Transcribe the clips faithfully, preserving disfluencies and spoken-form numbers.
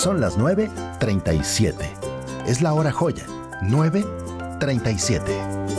Son las nueve treinta y siete. Es la hora joya. nueve treinta y siete.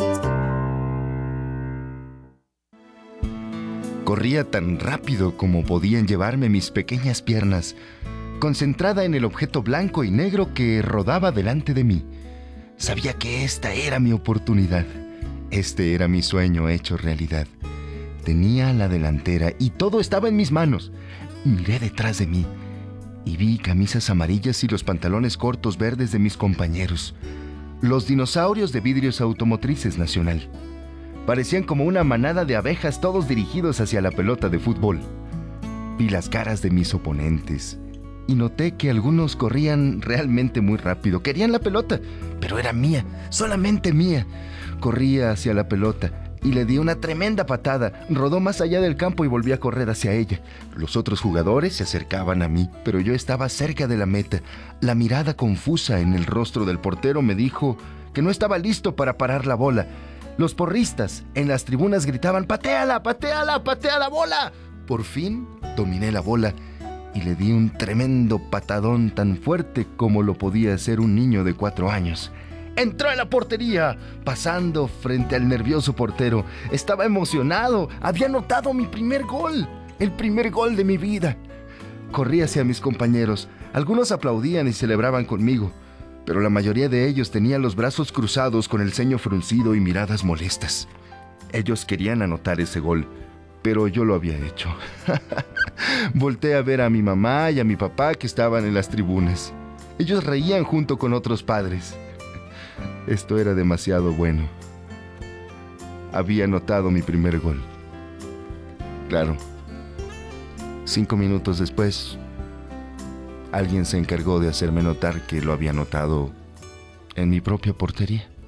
Corría tan rápido como podían llevarme mis pequeñas piernas, concentrada en el objeto blanco y negro que rodaba delante de mí. Sabía que esta era mi oportunidad. Este era mi sueño hecho realidad. Tenía la delantera y todo estaba en mis manos. Miré detrás de mí y vi camisas amarillas y los pantalones cortos verdes de mis compañeros. Los dinosaurios de Vidrios Automotrices Nacional. Parecían como una manada de abejas, todos dirigidos hacia la pelota de fútbol. Vi las caras de mis oponentes y noté que algunos corrían realmente muy rápido. Querían la pelota, pero era mía, solamente mía. Corría hacia la pelota y le di una tremenda patada. Rodó más allá del campo y volví a correr hacia ella. Los otros jugadores se acercaban a mí, pero yo estaba cerca de la meta. La mirada confusa en el rostro del portero me dijo que no estaba listo para parar la bola. Los porristas en las tribunas gritaban: ¡patéala, patéala, patea la bola! Por fin dominé la bola y le di un tremendo patadón tan fuerte como lo podía hacer un niño de cuatro años. Entró en la portería, pasando frente al nervioso portero. Estaba emocionado, había anotado mi primer gol, el primer gol de mi vida. Corrí hacia mis compañeros, algunos aplaudían y celebraban conmigo, pero la mayoría de ellos tenían los brazos cruzados con el ceño fruncido y miradas molestas. Ellos querían anotar ese gol, pero yo lo había hecho. Volteé a ver a mi mamá y a mi papá que estaban en las tribunas. Ellos reían junto con otros padres. Esto era demasiado bueno. Había anotado mi primer gol. Claro, cinco minutos después, alguien se encargó de hacerme notar que lo había anotado en mi propia portería.